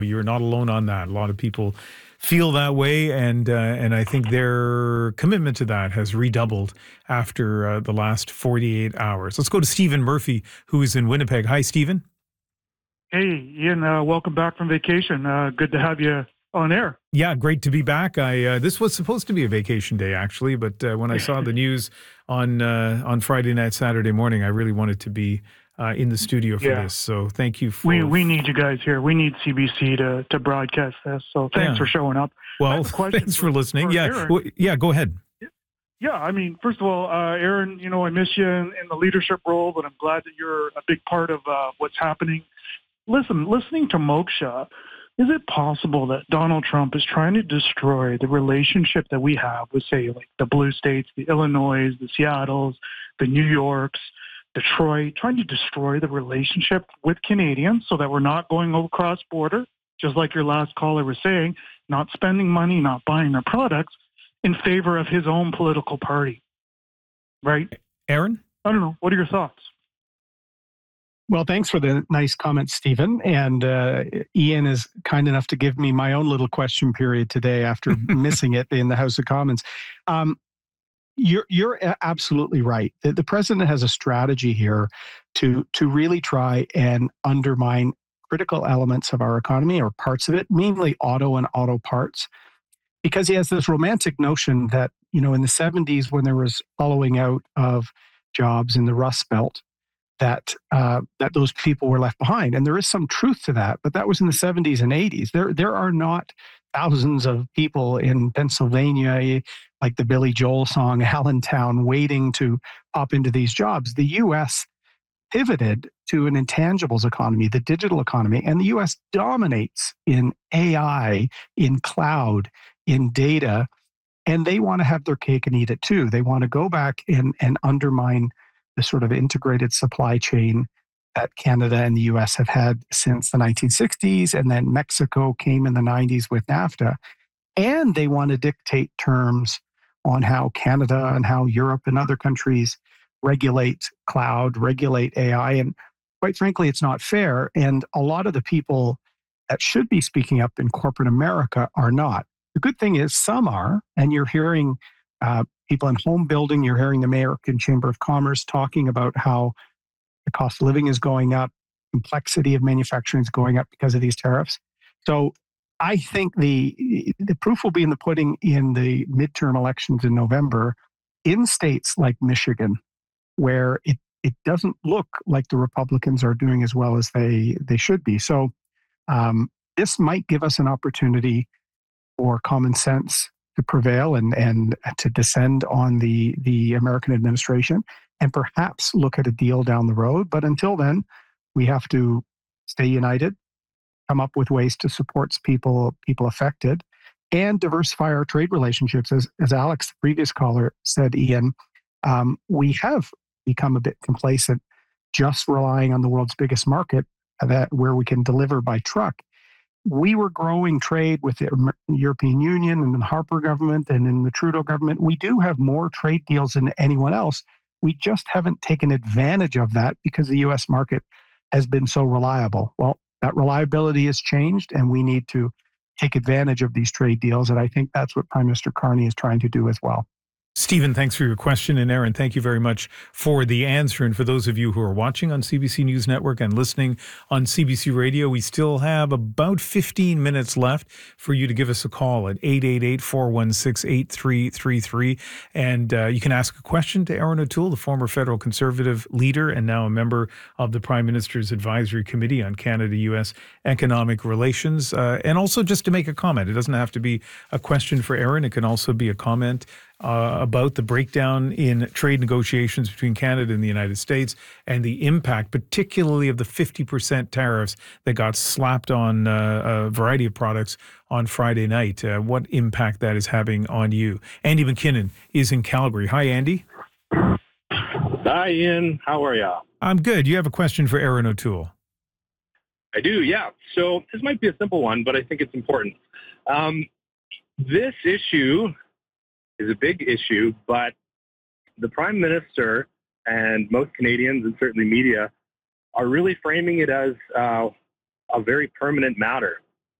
You're not alone on that. A lot of people feel that way, and I think their commitment to that has redoubled after the last 48 hours. Let's go to Stephen Murphy, who is in Winnipeg. Hi, Stephen. Hey, Ian, welcome back from vacation. Good to have you on air. Yeah, great to be back. This was supposed to be a vacation day, actually, but when I saw the news on Friday night, Saturday morning, I really wanted to be in the studio for this. So thank you for... We need you guys here. We need CBC to broadcast this. So thanks for showing up. Well, thanks for listening. Go ahead. Yeah, I mean, first of all, Aaron, I miss you in the leadership role, but I'm glad that you're a big part of what's happening. Listening to Moksha, is it possible that Donald Trump is trying to destroy the relationship that we have with, say, like the blue states, the Illinois, the Seattles, the New Yorks, Detroit, trying to destroy the relationship with Canadians so that we're not going across border, just like your last caller was saying, not spending money, not buying their products in favor of his own political party, right? Aaron? I don't know. What are your thoughts? Well, thanks for the nice comments, Stephen. And Ian is kind enough to give me my own little question period today after missing it in the House of Commons. You're absolutely right. The president has a strategy here to really try and undermine critical elements of our economy, or parts of it, mainly auto and auto parts, because he has this romantic notion that, in the 70s, when there was hollowing out of jobs in the Rust Belt, that those people were left behind. And there is some truth to that, but that was in the 70s and 80s. There are not thousands of people in Pennsylvania, like the Billy Joel song, Allentown, waiting to hop into these jobs. The U.S. pivoted to an intangibles economy, the digital economy, and the U.S. dominates in AI, in cloud, in data, and they want to have their cake and eat it too. They want to go back and undermine the sort of integrated supply chain that Canada and the US have had since the 1960s, and then Mexico came in the 90s with NAFTA. And they want to dictate terms on how Canada and how Europe and other countries regulate cloud, regulate AI. And quite frankly, it's not fair. And a lot of the people that should be speaking up in corporate America are not. The good thing is some are, and you're hearing people in home building, you're hearing the American Chamber of Commerce talking about how the cost of living is going up, complexity of manufacturing is going up because of these tariffs. So I think the proof will be in the pudding in the midterm elections in November in states like Michigan, where it doesn't look like the Republicans are doing as well as they should be. So this might give us an opportunity for common sense to prevail and to descend on the American administration and perhaps look at a deal down the road. But until then, we have to stay united, come up with ways to support people affected, and diversify our trade relationships. As Alex, the previous caller, said, Ian, we have become a bit complacent just relying on the world's biggest market where we can deliver by truck. We were growing trade with the European Union and the Harper government and in the Trudeau government. We do have more trade deals than anyone else. We just haven't taken advantage of that because the U.S. market has been so reliable. Well, that reliability has changed, and we need to take advantage of these trade deals. And I think that's what Prime Minister Carney is trying to do as well. Stephen, thanks for your question. And Aaron, thank you very much for the answer. And for those of you who are watching on CBC News Network and listening on CBC Radio, we still have about 15 minutes left for you to give us a call at 888-416-8333. And you can ask a question to Aaron O'Toole, the former federal Conservative leader and now a member of the Prime Minister's Advisory Committee on Canada-U.S. Economic Relations. And also just to make a comment. It doesn't have to be a question for Aaron. It can also be a comment about the breakdown in trade negotiations between Canada and the United States and the impact, particularly of the 50% tariffs that got slapped on a variety of products on Friday night. What impact that is having on you. Andy McKinnon is in Calgary. Hi, Andy. Hi, Ian. How are you? I'm good. You have a question for Aaron O'Toole. I do, yeah. So this might be a simple one, but I think it's important. This issue is a big issue, but the Prime Minister and most Canadians and certainly media are really framing it as a very permanent matter.